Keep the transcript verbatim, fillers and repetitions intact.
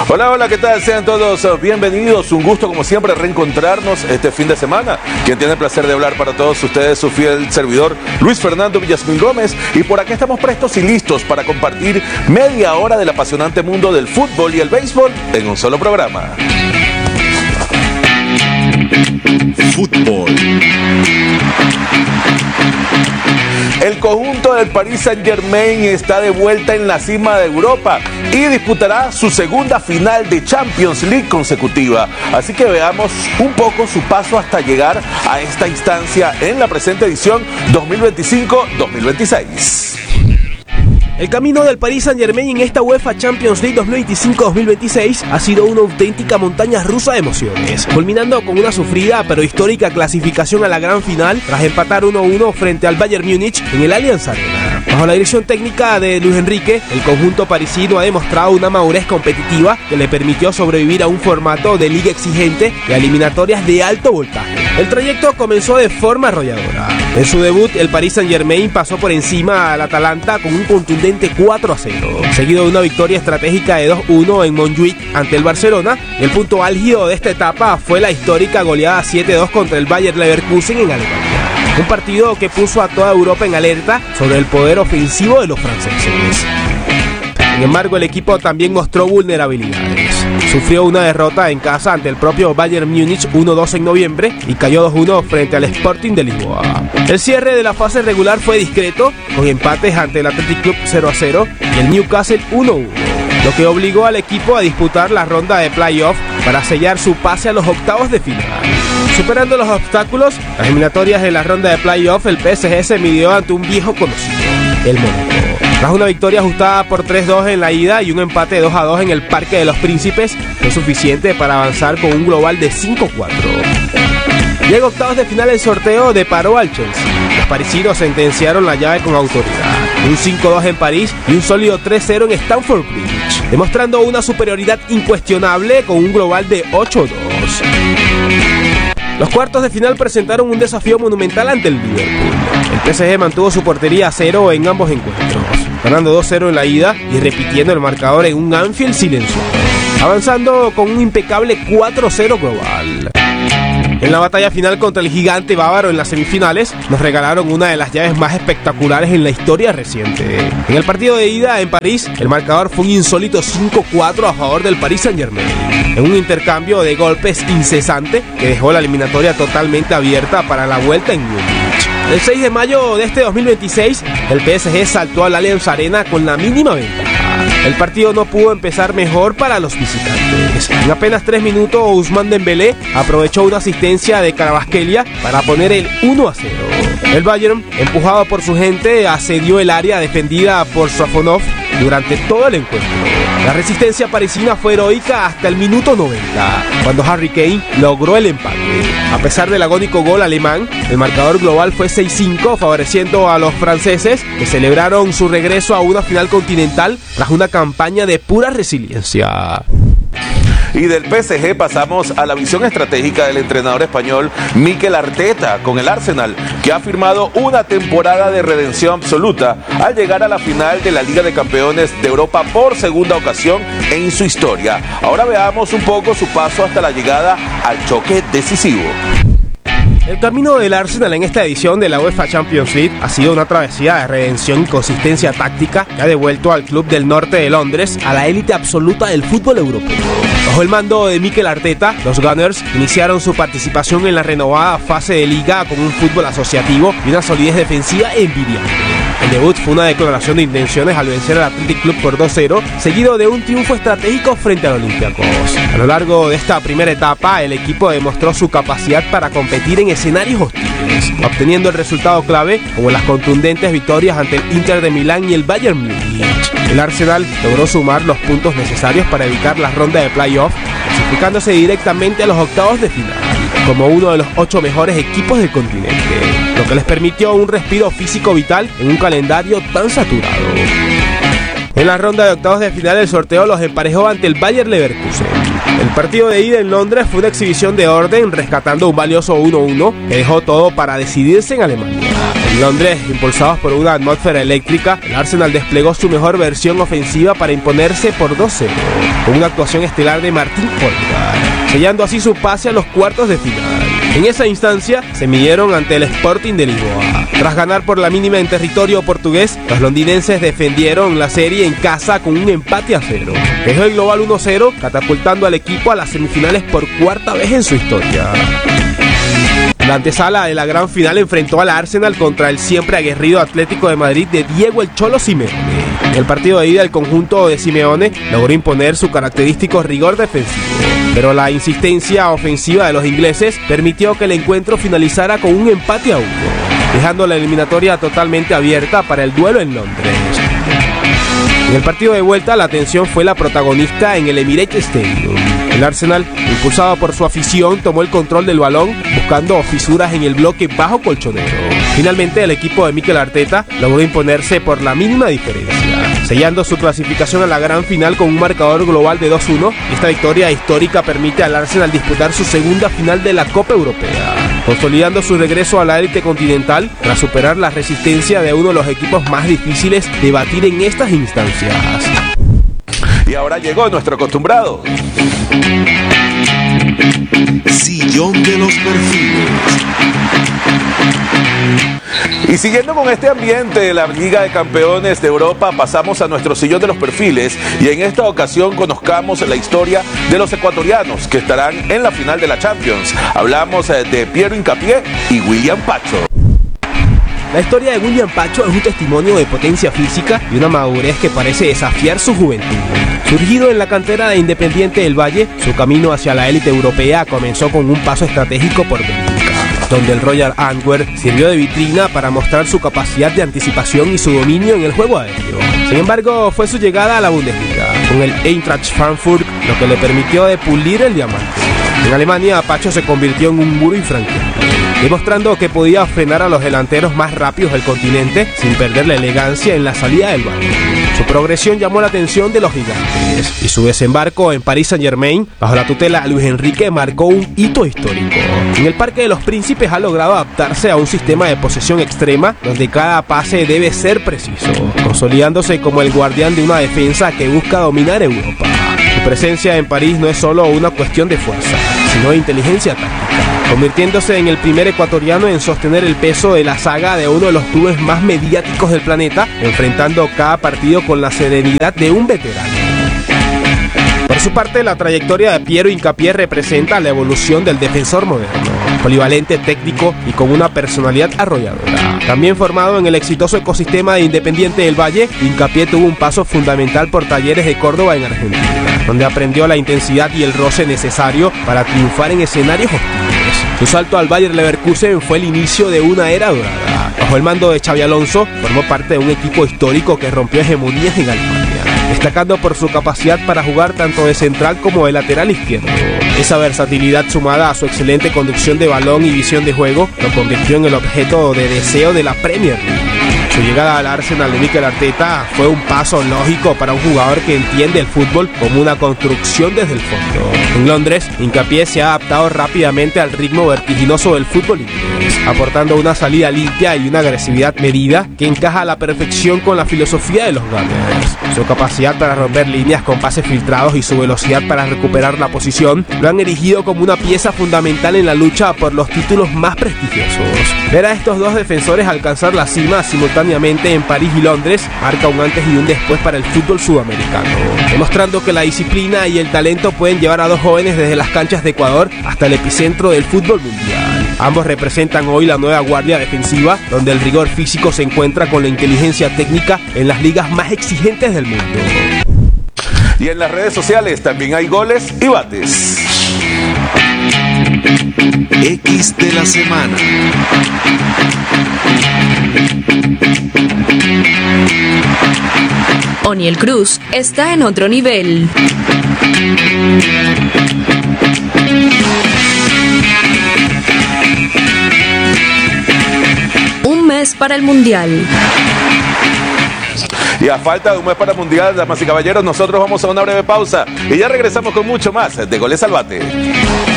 Hola, hola, ¿qué tal? Sean todos bienvenidos. Un gusto, como siempre, reencontrarnos este fin de semana. Quien tiene el placer de hablar para todos ustedes, su fiel servidor, Luis Fernando Villasmil Gómez. Y por aquí estamos prestos y listos para compartir media hora del apasionante mundo del fútbol y el béisbol en un solo programa. Fútbol. El conjunto del Paris Saint-Germain está de vuelta en la cima de Europa y disputará su segunda final de Champions League consecutiva. Así que veamos un poco su paso hasta llegar a esta instancia en la presente edición dos mil veinticinco dos mil veintiséis. El camino del Paris Saint-Germain en esta UEFA Champions League dos mil veinticinco dos mil veintiséis ha sido una auténtica montaña rusa de emociones, culminando con una sufrida pero histórica clasificación a la gran final tras empatar uno a uno frente al Bayern Múnich en el Allianz Arena. Bajo la dirección técnica de Luis Enrique, el conjunto parisino ha demostrado una madurez competitiva que le permitió sobrevivir a un formato de liga exigente y a eliminatorias de alto voltaje. El trayecto comenzó de forma arrolladora. En su debut, el Paris Saint-Germain pasó por encima al Atalanta con un contundente cuatro a cero, seguido de una victoria estratégica de dos uno en Montjuic ante el Barcelona. Y el punto álgido de esta etapa fue la histórica goleada siete dos contra el Bayer Leverkusen en Alemania. Un partido que puso a toda Europa en alerta sobre el poder ofensivo de los franceses. Sin embargo, el equipo también mostró vulnerabilidades. Sufrió una derrota en casa ante el propio Bayern Múnich uno dos en noviembre y cayó dos uno frente al Sporting de Lisboa. El cierre de la fase regular fue discreto, con empates ante el Athletic Club cero a cero y el Newcastle uno uno, lo que obligó al equipo a disputar la ronda de playoff para sellar su pase a los octavos de final. Superando los obstáculos, las eliminatorias de la ronda de playoff, el P S G se midió ante un viejo conocido, el Mónaco. Tras una victoria ajustada por tres dos en la ida y un empate dos a dos en el Parque de los Príncipes, fue suficiente para avanzar con un global de cinco cuatro. Llega octavos de final, el sorteo deparó al Chelsea. Los parisinos sentenciaron la llave con autoridad. Un cinco dos en París y un sólido tres cero en Stamford Bridge, demostrando una superioridad incuestionable con un global de ocho dos. Los cuartos de final presentaron un desafío monumental ante el Liverpool. El P S G mantuvo su portería a cero en ambos encuentros, ganando dos cero en la ida y repitiendo el marcador en un Anfield silencioso, avanzando con un impecable cuatro cero global. En la batalla final contra el gigante bávaro en las semifinales, nos regalaron una de las llaves más espectaculares en la historia reciente. En el partido de ida en París, el marcador fue un insólito cinco cuatro a favor del Paris Saint-Germain, en un intercambio de golpes incesante que dejó la eliminatoria totalmente abierta para la vuelta en Múnich. El seis de mayo de este dos mil veintiséis, el P S G saltó al Allianz Arena con la mínima ventaja. El partido no pudo empezar mejor para los visitantes. En apenas tres minutos, Ousmane Dembélé aprovechó una asistencia de Kvaratskhelia para poner el uno a cero. El Bayern, empujado por su gente, asedió el área defendida por Safonov durante todo el encuentro. La resistencia parisina fue heroica hasta el minuto noventa, cuando Harry Kane logró el empate. A pesar del agónico gol alemán, el marcador global fue seis cinco, favoreciendo a los franceses, que celebraron su regreso a una final continental tras una campaña de pura resiliencia. Y del P S G pasamos a la visión estratégica del entrenador español Mikel Arteta con el Arsenal, que ha firmado una temporada de redención absoluta al llegar a la final de la Liga de Campeones de Europa por segunda ocasión en su historia. Ahora veamos un poco su paso hasta la llegada al choque decisivo. El camino del Arsenal en esta edición de la UEFA Champions League ha sido una travesía de redención y consistencia táctica que ha devuelto al club del norte de Londres a la élite absoluta del fútbol europeo. Bajo el mando de Mikel Arteta, los Gunners iniciaron su participación en la renovada fase de liga con un fútbol asociativo y una solidez defensiva envidiable. El debut fue una declaración de intenciones al vencer al Athletic Club por dos cero, seguido de un triunfo estratégico frente al Olympiacos. A lo largo de esta primera etapa, el equipo demostró su capacidad para competir en escenarios hostiles, obteniendo el resultado clave como las contundentes victorias ante el Inter de Milán y el Bayern Múnich. El Arsenal logró sumar los puntos necesarios para evitar la ronda de playoff, clasificándose directamente a los octavos de final, como uno de los ocho mejores equipos del continente, lo que les permitió un respiro físico vital en un calendario tan saturado. En la ronda de octavos de final, el sorteo los emparejó ante el Bayer Leverkusen. El partido de ida en Londres fue una exhibición de orden, rescatando un valioso uno uno que dejó todo para decidirse en Alemania. En Londres, impulsados por una atmósfera eléctrica, el Arsenal desplegó su mejor versión ofensiva para imponerse por dos cero, con una actuación estelar de Martin Odegaard, sellando así su pase a los cuartos de final. En esa instancia, se midieron ante el Sporting de Lisboa. Tras ganar por la mínima en territorio portugués, los londinenses defendieron la serie en casa con un empate a cero. Dejó el global uno cero, catapultando al equipo a las semifinales por cuarta vez en su historia. La antesala de la gran final enfrentó al Arsenal contra el siempre aguerrido Atlético de Madrid de Diego el Cholo Simeone. En el partido de ida, el conjunto de Simeone logró imponer su característico rigor defensivo, pero la insistencia ofensiva de los ingleses permitió que el encuentro finalizara con un empate a uno, dejando la eliminatoria totalmente abierta para el duelo en Londres. En el partido de vuelta, la atención fue la protagonista en el Emirates Stadium. El Arsenal, impulsado por su afición, tomó el control del balón, buscando fisuras en el bloque bajo colchonero. Finalmente, el equipo de Mikel Arteta logró imponerse por la mínima diferencia, sellando su clasificación a la gran final con un marcador global de dos uno. Esta victoria histórica permite al Arsenal disputar su segunda final de la Copa Europea, consolidando su regreso a la élite continental tras superar la resistencia de uno de los equipos más difíciles de batir en estas instancias. Y ahora llegó nuestro acostumbrado Sillón de los Perfiles. Y siguiendo con este ambiente de la Liga de Campeones de Europa, pasamos a nuestro Sillón de los Perfiles y en esta ocasión conozcamos la historia de los ecuatorianos que estarán en la final de la Champions. Hablamos de Piero Hincapié y William Pacho. La historia de William Pacho es un testimonio de potencia física y una madurez que parece desafiar su juventud. Surgido en la cantera de Independiente del Valle, su camino hacia la élite europea comenzó con un paso estratégico por Bélgica, donde el Royal Antwerp sirvió de vitrina para mostrar su capacidad de anticipación y su dominio en el juego aéreo. Sin embargo, fue su llegada a la Bundesliga, con el Eintracht Frankfurt, lo que le permitió de pulir el diamante. En Alemania, Pacho se convirtió en un muro infranqueable, demostrando que podía frenar a los delanteros más rápidos del continente sin perder la elegancia en la salida del balón. Su progresión llamó la atención de los gigantes y su desembarco en Paris Saint-Germain bajo la tutela de Luis Enrique marcó un hito histórico. En el Parque de los Príncipes ha logrado adaptarse a un sistema de posesión extrema donde cada pase debe ser preciso, consolidándose como el guardián de una defensa que busca dominar Europa. Su presencia en París no es solo una cuestión de fuerza, sino de inteligencia táctica, convirtiéndose en el primer ecuatoriano en sostener el peso de la saga de uno de los clubes más mediáticos del planeta, enfrentando cada partido con la serenidad de un veterano. Por su parte, la trayectoria de Piero Hincapié representa la evolución del defensor moderno, polivalente, técnico y con una personalidad arrolladora. También formado en el exitoso ecosistema de Independiente del Valle, Hincapié tuvo un paso fundamental por Talleres de Córdoba en Argentina, donde aprendió la intensidad y el roce necesario para triunfar en escenarios hostiles. Su salto al Bayer Leverkusen fue el inicio de una era dorada. Bajo el mando de Xabi Alonso, formó parte de un equipo histórico que rompió hegemonías en Alemania, destacando por su capacidad para jugar tanto de central como de lateral izquierdo. Esa versatilidad, sumada a su excelente conducción de balón y visión de juego, lo convirtió en el objeto de deseo de la Premier League. Su llegada al Arsenal de Mikel Arteta fue un paso lógico para un jugador que entiende el fútbol como una construcción desde el fondo. En Londres, Hincapié se ha adaptado rápidamente al ritmo vertiginoso del fútbol inglés, aportando una salida limpia y una agresividad medida que encaja a la perfección con la filosofía de los Gunners. Su capacidad para romper líneas con pases filtrados y su velocidad para recuperar la posición lo han erigido como una pieza fundamental en la lucha por los títulos más prestigiosos. Ver a estos dos defensores alcanzar la cima simultáneamente en París y Londres marca un antes y un después para el fútbol sudamericano, demostrando que la disciplina y el talento pueden llevar a dos jóvenes desde las canchas de Ecuador hasta el epicentro del fútbol mundial. Ambos representan hoy la nueva guardia defensiva, donde el rigor físico se encuentra con la inteligencia técnica en las ligas más exigentes del mundo. Y en las redes sociales también hay goles y bates. X de la semana. Oniel Cruz está en otro nivel. Un mes para el Mundial. Y a falta de un mes para el Mundial, damas y caballeros, nosotros vamos a una breve pausa y ya regresamos con mucho más de Goles al Bate.